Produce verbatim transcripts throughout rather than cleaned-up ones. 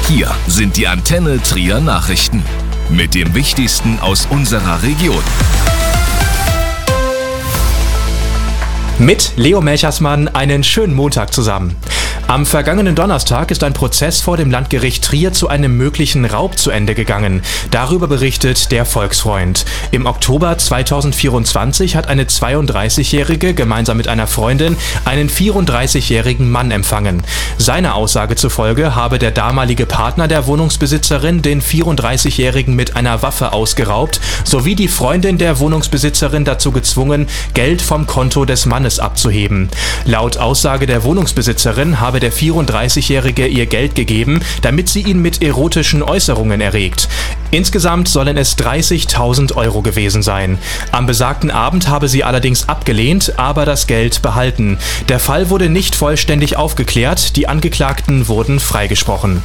Hier sind die Antenne Trier Nachrichten mit dem Wichtigsten aus unserer Region. Mit Leo Melchersmann einen schönen Montag zusammen. Am vergangenen Donnerstag ist ein Prozess vor dem Landgericht Trier zu einem möglichen Raub zu Ende gegangen. Darüber berichtet der Volksfreund. Im Oktober zweitausendvierundzwanzig hat eine zweiunddreißigjährige gemeinsam mit einer Freundin einen vierunddreißigjährigen Mann empfangen. Seiner Aussage zufolge habe der damalige Partner der Wohnungsbesitzerin den vierunddreißigjährigen mit einer Waffe ausgeraubt, sowie die Freundin der Wohnungsbesitzerin dazu gezwungen, Geld vom Konto des Mannes abzuheben. Laut Aussage der Wohnungsbesitzerin habe der vierunddreißigjährige ihr Geld gegeben, damit sie ihn mit erotischen Äußerungen erregt. Insgesamt sollen es dreißigtausend Euro gewesen sein. Am besagten Abend habe sie allerdings abgelehnt, aber das Geld behalten. Der Fall wurde nicht vollständig aufgeklärt, die Angeklagten wurden freigesprochen.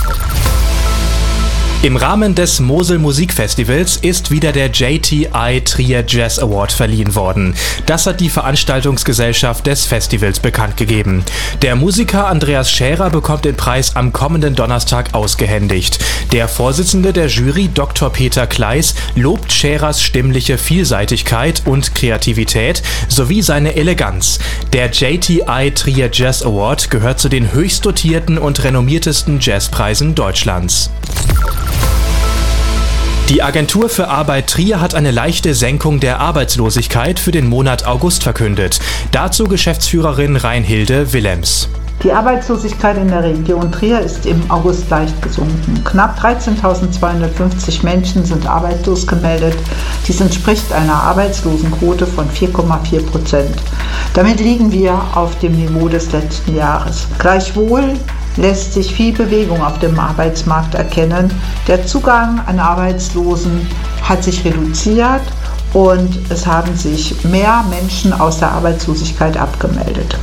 Im Rahmen des Mosel Musikfestivals ist wieder der J T I Trier Jazz Award verliehen worden. Das hat die Veranstaltungsgesellschaft des Festivals bekannt gegeben. Der Musiker Andreas Schärer bekommt den Preis am kommenden Donnerstag ausgehändigt. Der Vorsitzende der Jury, Doktor Peter Kleis, lobt Schärers stimmliche Vielseitigkeit und Kreativität sowie seine Eleganz. Der J T I Trier Jazz Award gehört zu den höchst dotierten und renommiertesten Jazzpreisen Deutschlands. Die Agentur für Arbeit Trier hat eine leichte Senkung der Arbeitslosigkeit für den Monat August verkündet. Dazu Geschäftsführerin Reinhilde Willems. Die Arbeitslosigkeit in der Region Trier ist im August leicht gesunken. Knapp dreizehntausendzweihundertfünfzig Menschen sind arbeitslos gemeldet. Dies entspricht einer Arbeitslosenquote von vier Komma vier Prozent. Damit liegen wir auf dem Niveau des letzten Jahres. Gleichwohl lässt sich viel Bewegung auf dem Arbeitsmarkt erkennen. Der Zugang an Arbeitslosen hat sich reduziert und es haben sich mehr Menschen aus der Arbeitslosigkeit abgemeldet.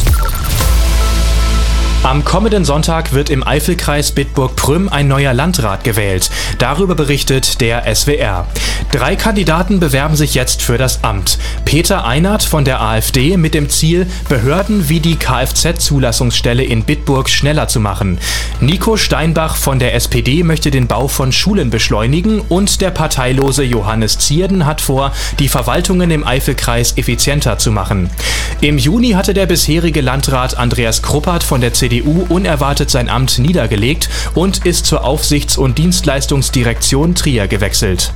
Am kommenden Sonntag wird im Eifelkreis Bitburg-Prüm ein neuer Landrat gewählt. Darüber berichtet der S W R. Drei Kandidaten bewerben sich jetzt für das Amt. Peter Einert von der AfD mit dem Ziel, Behörden wie die Kfz-Zulassungsstelle in Bitburg schneller zu machen. Nico Steinbach von der S P D möchte den Bau von Schulen beschleunigen und der parteilose Johannes Zierden hat vor, die Verwaltungen im Eifelkreis effizienter zu machen. Im Juni hatte der bisherige Landrat Andreas Kruppert von der C D U unerwartet sein Amt niedergelegt und ist zur Aufsichts- und Dienstleistungsdirektion Trier gewechselt.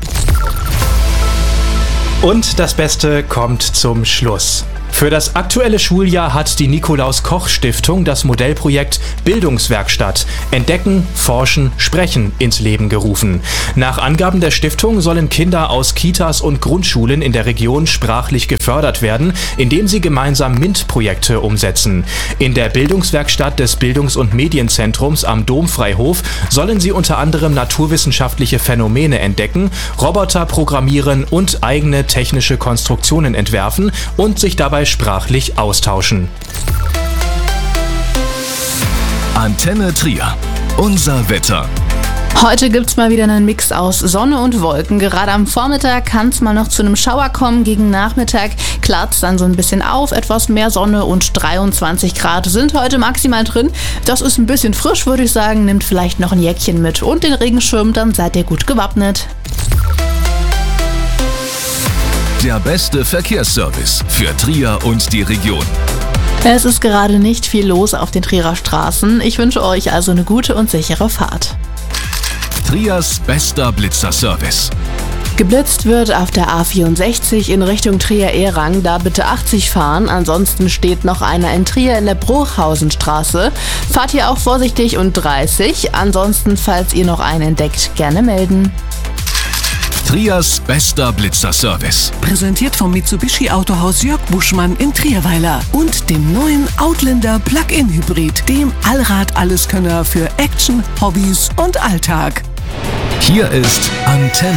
Und das Beste kommt zum Schluss. Für das aktuelle Schuljahr hat die Nikolaus-Koch-Stiftung das Modellprojekt Bildungswerkstatt Entdecken, Forschen, Sprechen ins Leben gerufen. Nach Angaben der Stiftung sollen Kinder aus Kitas und Grundschulen in der Region sprachlich gefördert werden, indem sie gemeinsam MINT-Projekte umsetzen. In der Bildungswerkstatt des Bildungs- und Medienzentrums am Domfreihof sollen sie unter anderem naturwissenschaftliche Phänomene entdecken, Roboter programmieren und eigene technische Konstruktionen entwerfen und sich dabei sprachlich austauschen. Antenne Trier. Unser Wetter. Heute gibt's mal wieder einen Mix aus Sonne und Wolken. Gerade am Vormittag kann es mal noch zu einem Schauer kommen. Gegen Nachmittag klart's dann so ein bisschen auf. Etwas mehr Sonne und dreiundzwanzig Grad sind heute maximal drin. Das ist ein bisschen frisch, würde ich sagen. Nehmt vielleicht noch ein Jäckchen mit und den Regenschirm, dann seid ihr gut gewappnet. Der beste Verkehrsservice für Trier und die Region. Es ist gerade nicht viel los auf den Trierer Straßen. Ich wünsche euch also eine gute und sichere Fahrt. Triers bester Blitzerservice. Geblitzt wird auf der A vierundsechzig in Richtung Trier-Ehrang, da bitte achtzig fahren. Ansonsten steht noch einer in Trier in der Bruchhausenstraße. Fahrt hier auch vorsichtig und dreißig. Ansonsten, falls ihr noch einen entdeckt, gerne melden. Triers bester Blitzerservice. Präsentiert vom Mitsubishi Autohaus Jörg Buschmann in Trierweiler und dem neuen Outlander Plug-in Hybrid, dem Allrad-Alleskönner für Action, Hobbys und Alltag. Hier ist Antenne